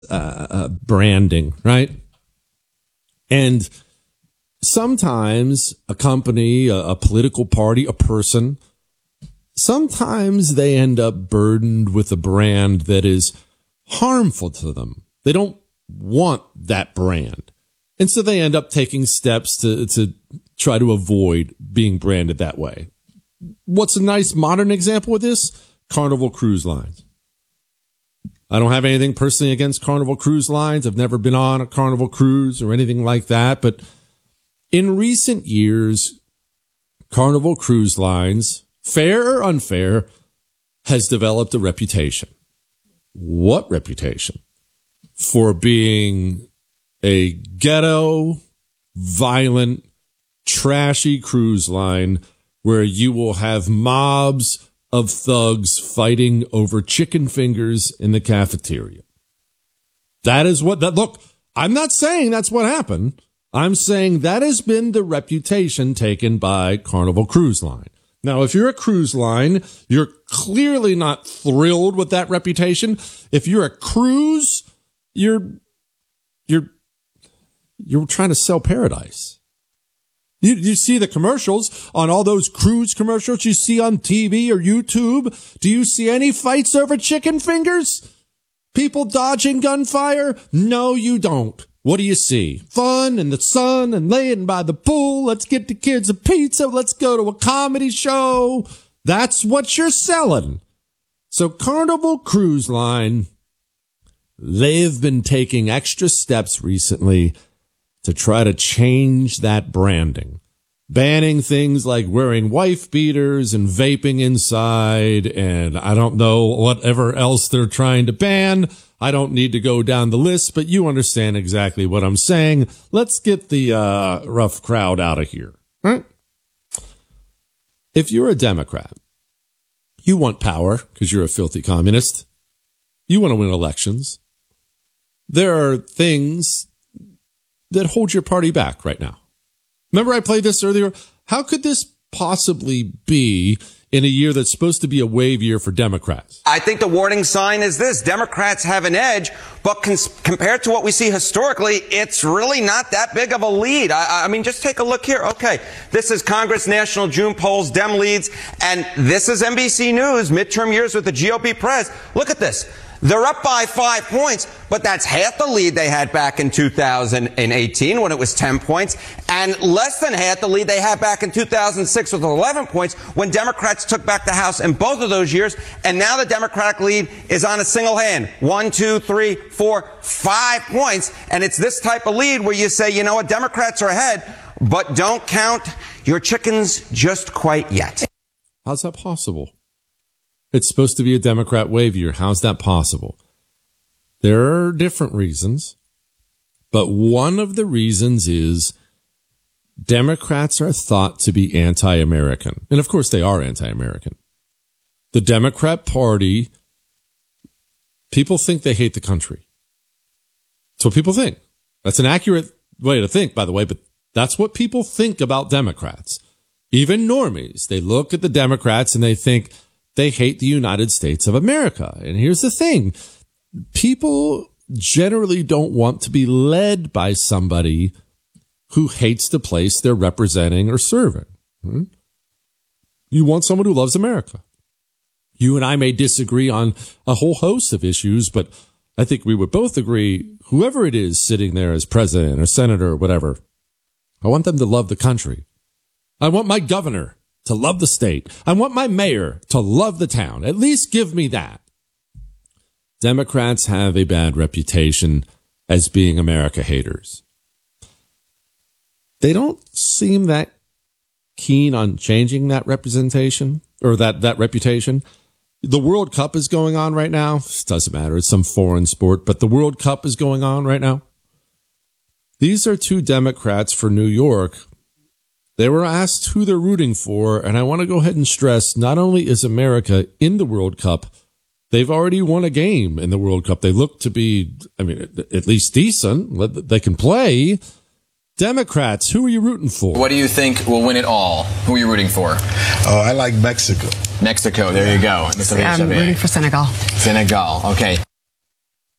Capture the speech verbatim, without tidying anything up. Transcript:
uh, uh, branding, right? And sometimes a company, a, a political party, a person, sometimes they end up burdened with a brand that is harmful to them. They don't want that brand. And so they end up taking steps to, to try to avoid being branded that way. What's a nice modern example of this? Carnival Cruise Lines. I don't have anything personally against Carnival Cruise Lines. I've never been on a Carnival cruise or anything like that. But in recent years, Carnival Cruise Lines, fair or unfair, has developed a reputation. What reputation? For being a ghetto, violent, trashy cruise line where you will have mobs of thugs fighting over chicken fingers in the cafeteria. That is what that, look, I'm not saying that's what happened. I'm saying that has been the reputation taken by Carnival Cruise Line. Now, if you're a cruise line, you're clearly not thrilled with that reputation. If you're a cruise, you're, you're, you're trying to sell paradise. You, you see the commercials on all those cruise commercials you see on T V or YouTube. Do you see any fights over chicken fingers? People dodging gunfire? No, you don't. What do you see? Fun and the sun and laying by the pool. Let's get the kids a pizza. Let's go to a comedy show. That's what you're selling. So Carnival Cruise Line, they've been taking extra steps recently to try to change that branding, banning things like wearing wife beaters and vaping inside, and I don't know whatever else they're trying to ban. I don't need to go down the list, but you understand exactly what I'm saying. Let's get the uh, rough crowd out of here. Right? If you're a Democrat, you want power because you're a filthy communist. You want to win elections. There are things that hold your party back right now. Remember I played this earlier? How could this possibly be in a year that's supposed to be a wave year for Democrats? I think the warning sign is this. Democrats have an edge, but cons- compared to what we see historically, it's really not that big of a lead. I, I mean, just take a look here. Okay, this is Congress National June polls, Dem leads, and this is N B C News, midterm years with the G O P press. Look at this. They're up by five points, but that's half the lead they had back in two thousand eighteen when it was ten points, and less than half the lead they had back in two thousand six with eleven points when Democrats took back the House in both of those years. And now the Democratic lead is on a single hand. One, two, three, four, five points. And it's this type of lead where you say, you know what, Democrats are ahead, but don't count your chickens just quite yet. How's that possible? It's supposed to be a Democrat wave year. How's that possible? There are different reasons, but one of the reasons is Democrats are thought to be anti-American. And of course they are anti-American. The Democrat Party, people think they hate the country. That's what people think. That's an accurate way to think, by the way, but that's what people think about Democrats. Even normies, they look at the Democrats and they think they hate the United States of America. And here's the thing. People generally don't want to be led by somebody who hates the place they're representing or serving. You want someone who loves America. You and I may disagree on a whole host of issues, but I think we would both agree, whoever it is sitting there as president or senator or whatever, I want them to love the country. I want my governor to love the state. I want my mayor to love the town. At least give me that. Democrats have a bad reputation as being America haters. They don't seem that keen on changing that representation or that, that reputation. The World Cup is going on right now. It doesn't matter. It's some foreign sport, but the World Cup is going on right now. These are two Democrats for New York. They were asked who they're rooting for, and I want to go ahead and stress, not only is America in the World Cup, they've already won a game in the World Cup. They look to be, I mean, at least decent. They can play. Democrats, who are you rooting for? What do you think will win it all? Who are you rooting for? Oh, I like Mexico. Mexico, there you go. I'm rooting for Senegal. Senegal, okay.